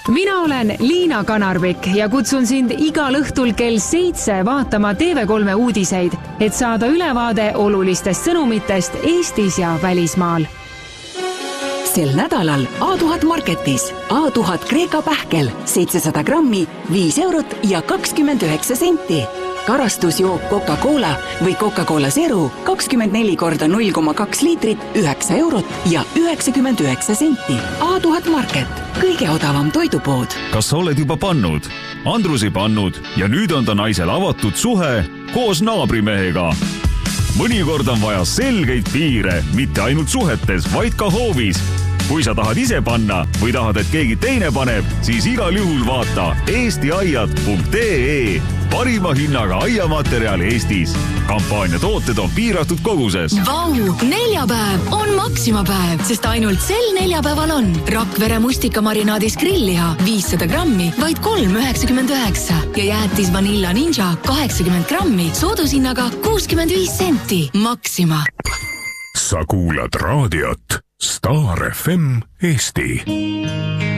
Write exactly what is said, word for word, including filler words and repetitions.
Mina olen Liina Kanarvik ja kutsun sind igal õhtul kell seitse vaatama T V kolme uudiseid, et saada ülevaade olulistest sõnumitest Eestis ja välismaal. Sel nädalal A tuhat Marketis A tuhat Kreeka pähkel seitsesada grammi, viis eurot ja kakskümmend üheksa senti. Karastusjook Coca-Cola või Coca-Cola Zero kakskümmend neli korda null koma kaks liitrit, üheksa eurot ja üheksakümmend üheksa senti. A tuhat Market, kõige odavam toidupood. Kas sa oled juba pannud? Andrusi pannud ja nüüd on ta naisel avatud suhe koos naabrimehega. Mõnikord on vaja selgeid piire, mitte ainult suhetes, vaid ka hoovis. Kui sa tahad ise panna või tahad, et keegi teine paneb, siis igal juhul vaata eesti aiad punkt ee. Parima hinnaga aiamaterjal Eestis. Kampaania tooted on piiratud koguses. Vau! Neljapäev on Maxima-päev, sest ainult sel neljapäeval on Rakvere mustikamarinaadis grillliha viissada grammi, vaid kolm üheksakümmend üheksa ja jäätis Vanilla Ninja kaheksakümmend grammi soodushinnaga kuuskümmend viis senti. Maxima. Sa kuulad raadiot Star F M Eesti.